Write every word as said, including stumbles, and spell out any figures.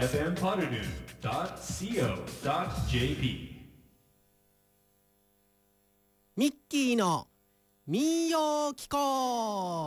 エフエム ポッドドゥ ドット シーオー ドット ジェーピーミッキーの民謡機構。